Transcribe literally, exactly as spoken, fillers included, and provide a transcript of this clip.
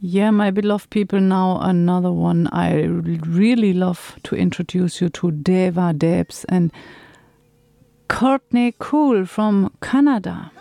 Yeah, my beloved people, now another one I really love to introduce you to, Deva Debs and Courtney Cool from Canada.